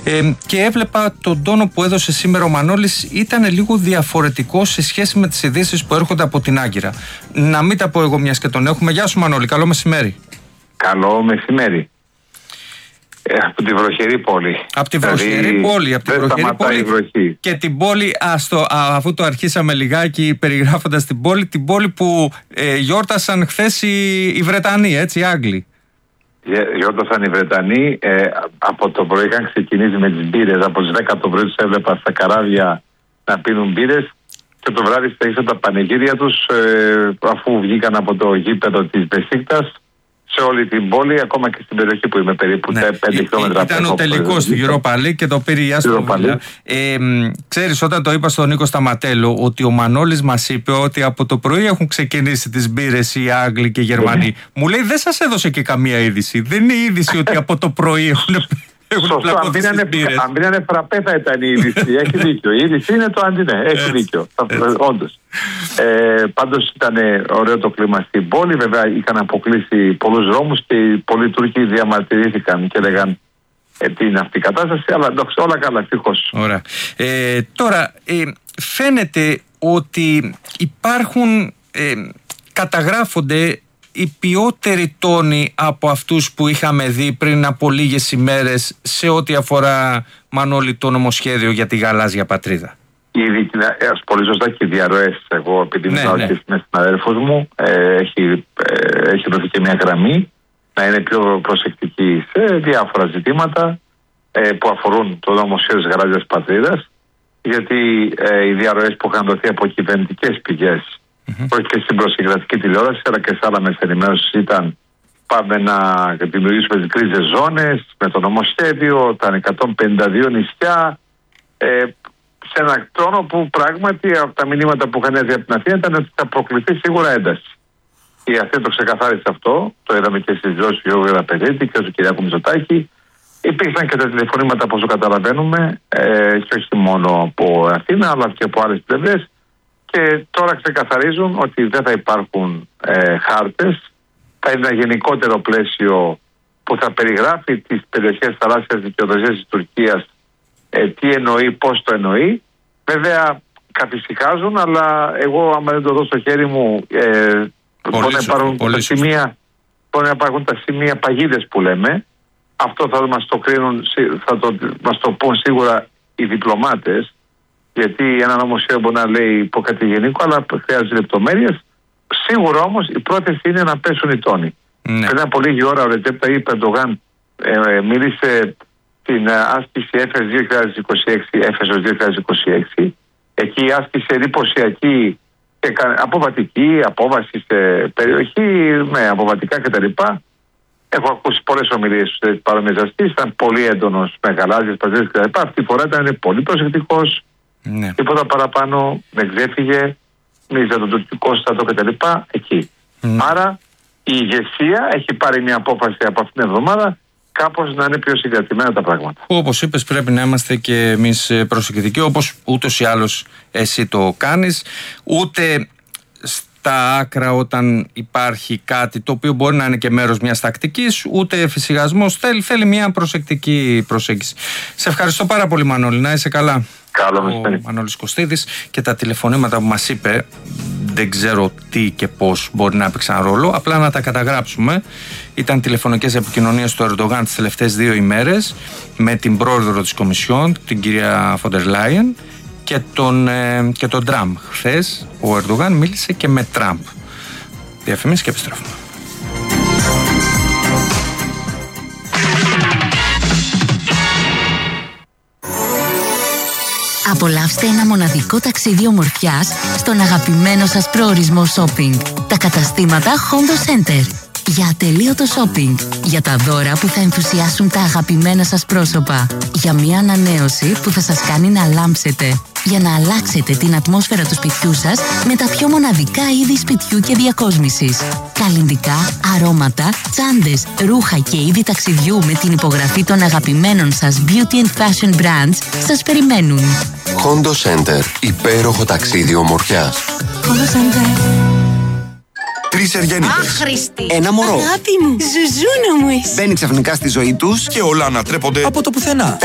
Και έβλεπα τον τόνο που έδωσε σήμερα ο Μανώλης ήταν λίγο διαφορετικό σε σχέση με τις ειδήσεις που έρχονται από την Άγκυρα. Να μην τα πω εγώ μιας και τον έχουμε. Γεια σου Μανώλη, καλό μεσημέρι. Καλό μεσημέρι. Από τη βροχερή πόλη. Από τη βροχερή πόλη. Από τη βροχερή πόλη. Και την πόλη, αφού το αρχίσαμε λιγάκι περιγράφοντας την πόλη που γιόρτασαν χθες οι Βρετανοί, έτσι, οι Άγγλοι. Γιόρτασαν οι Βρετανοί. Από το πρωί είχαν ξεκινήσει με τις μπύρες. Από τις 10 το πρωί τους έβλεπα στα καράβια να πίνουν μπύρες. Και το βράδυ στέξαν τα πανηγύρια τους αφού βγήκαν από το γήπεδο της Μπεσίκτας. Σε όλη την πόλη, ακόμα και στην περιοχή που είμαι περίπου 5 χιλιόμετρα. Ήταν ο τελικός στη Europa League και το πήρε η Άστον Βίλα. Ξέρεις, όταν το είπα στον Νίκο Σταματέλο ότι ο Μανώλης μας είπε ότι από το πρωί έχουν ξεκινήσει τις μπύρες οι Άγγλοι και οι Γερμανοί. Μου λέει δεν σας έδωσε και καμία είδηση. Δεν είναι είδηση ότι από το πρωί έχουν πλακωθεί στις μπύρες. Αν μείνανε φραπέ θα ήταν η είδηση. Έχει δίκιο. Η είδηση είναι το αντινέ. Έχει δίκιο. Όντως. Πάντως ήταν ωραίο το κλίμα στην πόλη. Βέβαια είχαν αποκλείσει πολλούς δρόμους και οι πολλοί Τούρκοι διαμαρτυρήθηκαν και έλεγαν τι είναι αυτή η κατάσταση. Αλλά εντάξει, όλα καλά, ευτυχώς. Ωραία. Τώρα φαίνεται ότι υπάρχουν, καταγράφονται οι ποιότεροι τόνοι από αυτούς που είχαμε δει πριν από λίγες ημέρες σε ό,τι αφορά, Μανώλη, το νομοσχέδιο για τη γαλάζια πατρίδα. Ήδη, πολύ σωστά, και οι διαρροές. Εγώ, επειδή μιλάω και με συναδέλφους μου, έχει δοθεί και μια γραμμή να είναι πιο προσεκτική σε διάφορα ζητήματα που αφορούν το νομοσχέδιο της γαλάζιας πατρίδας, γιατί οι διαρροές που είχαν δοθεί από κυβερνητικές πηγές, όχι και στην προσυγγραφική τηλεόραση, αλλά και σε άλλα μέσα ενημέρωσης, ήταν πάμε να δημιουργήσουμε τις γκρίζες ζώνες με το νομοσχέδιο, τα 152 νησιά, σε έναν τόνο που πράγματι από τα μηνύματα που είχαν έρθει από την Αθήνα ήταν ότι θα προκληθεί σίγουρα ένταση. Η Αθήνα το ξεκαθάρισε αυτό, το είδαμε και στις δηλώσεις του Γιώργου Γεραπετρίτη και του Κυριάκου Μητσοτάκη. Υπήρχαν και τα τηλεφωνήματα, όπως το καταλαβαίνουμε, και όχι μόνο από Αθήνα, αλλά και από άλλες πλευρές. Και τώρα ξεκαθαρίζουν ότι δεν θα υπάρχουν χάρτες. Θα είναι ένα γενικότερο πλαίσιο που θα περιγράφει τις περιοχές θαλάσσιας δικαιοδοσίας της Τουρκίας, τι εννοεί, πώς το εννοεί. Βέβαια καθησυχάζουν, αλλά εγώ άμα δεν το δω στο χέρι μου μπορεί να υπάρχουν τα σημεία παγίδες που λέμε. Αυτό θα μας το κρίνουν, μας το πούν σίγουρα οι διπλωμάτες, γιατί ένα νομοσχέδιο μπορεί να λέει πω κάτι γενικό, αλλά χρειάζεται λεπτομέρειες. Σίγουρα όμως η πρόθεση είναι να πέσουν οι τόνοι. Πριν από λίγη ώρα ο Ρετζέπ Ταγιπ Ερντογάν μίλησε την άσκηση Έφεσος 2026. Εκεί η άσκηση εντυπωσιακή και αποβατική, απόβαση σε περιοχή με αποβατικά κτλ. Έχω ακούσει πολλές ομιλίες του παρομοιαζαστής, ήταν πολύ έντονος με γαλάζιες πατρίδες κτλ. Αυτή τη φορά ήταν πολύ προσεκτικός. Τίποτα παραπάνω, δεν ξέφυγε, μίλησε για τον τουρκικό στρατό κτλ. Εκεί. Άρα η ηγεσία έχει πάρει μια απόφαση από αυτήν την εβδομάδα κάπως να είναι πιο συγκρατημένα τα πράγματα. Όπως είπες, πρέπει να είμαστε και εμείς προσεκτικοί, όπως ούτως ή άλλως εσύ το κάνεις. Ούτε στα άκρα όταν υπάρχει κάτι το οποίο μπορεί να είναι και μέρος μιας τακτικής, ούτε εφησυχασμός. Θέλει μια προσεκτική προσέγγιση. Σε ευχαριστώ πάρα πολύ, Μανώλη. Να είσαι καλά. Καλό ο Μανώλης Κωστίδης, και τα τηλεφωνήματα που μας είπε δεν ξέρω τι και πώς μπορεί να έπαιξαν ρόλο, απλά να τα καταγράψουμε. Ήταν τηλεφωνικές επικοινωνίες του Ερντογάν τις τελευταίες 2 ημέρες με την πρόεδρο της Κομισιόν, την κυρία Φοντερ Λάιεν, και τον Τραμπ. Χθες ο Ερντογάν μίλησε και με Τραμπ. Διαφημίσεις και επιστρέφουμε. Απολαύστε ένα μοναδικό ταξίδι ομορφιάς στον αγαπημένο σας προορισμό shopping. Τα καταστήματα Hondo Center. Για ατελείωτο shopping. Για τα δώρα που θα ενθουσιάσουν τα αγαπημένα σας πρόσωπα. Για μια ανανέωση που θα σας κάνει να λάμψετε. Για να αλλάξετε την ατμόσφαιρα του σπιτιού σας με τα πιο μοναδικά είδη σπιτιού και διακόσμησης. Καλλυντικά, αρώματα, τσάντες, ρούχα και είδη ταξιδιού με την υπογραφή των αγαπημένων σας beauty and fashion brands σας περιμένουν. Hondo Center. Υπέροχο ταξίδι ομορφιάς. Hondo Center. 3 Εργενίτες. Άχρηστη. Ένα μωρό. Αγάπη μου, ζουζούνο μου είσαι. Μπαίνει ξαφνικά στη ζωή τους και όλα ανατρέπονται από το πουθενά.